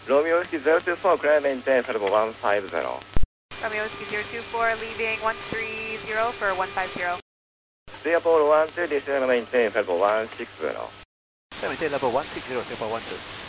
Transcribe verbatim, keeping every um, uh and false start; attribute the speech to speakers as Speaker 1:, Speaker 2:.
Speaker 1: Romeo Whiskey zero two four, clear maintain Flight one five zero.
Speaker 2: Romeo Whiskey zero two four, leaving one three zero for one five zero.
Speaker 1: Singapore one two, descend maintain Flight one six zero.
Speaker 3: Maintain level one six zero, Singapore one two.